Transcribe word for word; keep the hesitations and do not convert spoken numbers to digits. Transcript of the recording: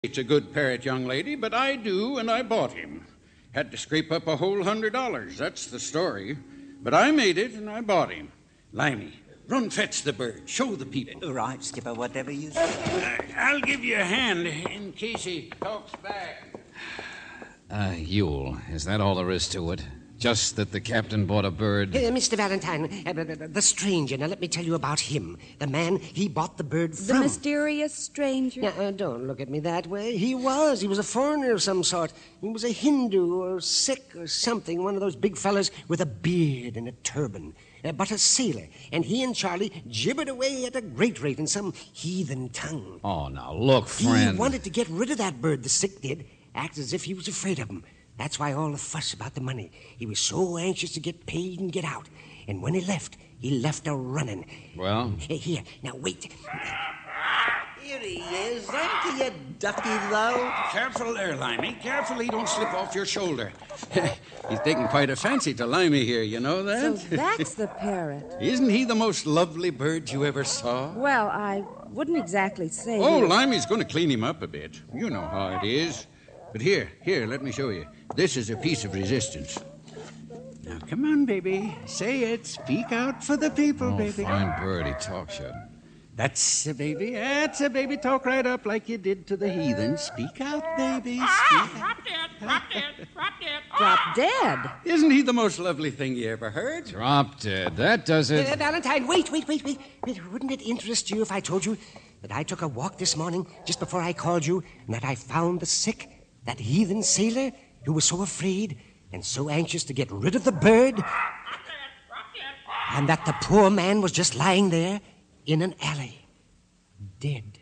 It's a good parrot, young lady, but I do, and I bought him. Had to scrape up a whole hundred dollars. That's the story. But I made it, and I bought him. Limey, run fetch the bird. Show the people. Right, Skipper, whatever you say. Uh, I'll give you a hand in case he talks back. Uh, Yule, is that all there is to it? Just that the captain bought a bird? Uh, Mister Valentine, uh, the, the stranger, now let me tell you about him. The man he bought the bird from. The mysterious stranger? Now, uh, don't look at me that way. He was. He was a foreigner of some sort. He was a Hindu or Sikh or something, one of those big fellas with a beard and a turban. Uh, but a sailor, and he and Charlie gibbered away at a great rate in some heathen tongue. Oh, now look, friend. He wanted to get rid of that bird, the Sikh did. Acted as if he was afraid of him. That's why all the fuss about the money. He was so anxious to get paid and get out. And when he left, he left a running. Well? Hey, here, now wait. Here he is. Ain't he a ducky, though? Careful there, Limey. Careful he don't slip off your shoulder. He's taking quite a fancy to Limey here, you know that? So that's the parrot. Isn't he the most lovely bird you ever saw? Well, I wouldn't exactly say... Oh, he was... Limey's going to clean him up a bit. You know how it is. But here, here, let me show you. This is a piece of resistance. Now, come on, baby. Say it. Speak out for the people, Oh, baby. fine bird. He talks you. That's a baby. That's a baby. Talk right up like you did to the heathen. Speak out, baby. Speak out. Drop dead, drop dead, drop dead. Drop dead. Isn't he the most lovely thing you ever heard? Drop dead. That does Uh, it. Valentine, wait, wait, wait, wait. Wait, wouldn't it interest you if I told you that I took a walk this morning just before I called you and that I found the Sikh, that heathen sailor who was so afraid and so anxious to get rid of the bird, Drop dead, drop dead. and that the poor man was just lying there in an alley, dead.